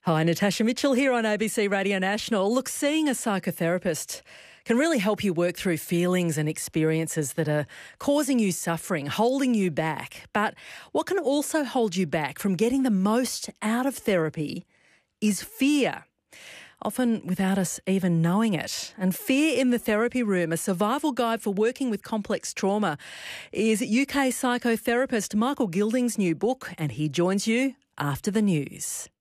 Hi, Natasha Mitchell here on ABC Radio National. Look, seeing a psychotherapist can really help you work through feelings and experiences that are causing you suffering, holding you back. But what can also hold you back from getting the most out of therapy is fear, often without us even knowing it. And Fear in the Therapy Room, a survival guide for working with complex trauma, is UK psychotherapist Michael Gilding's new book, and he joins you after the news.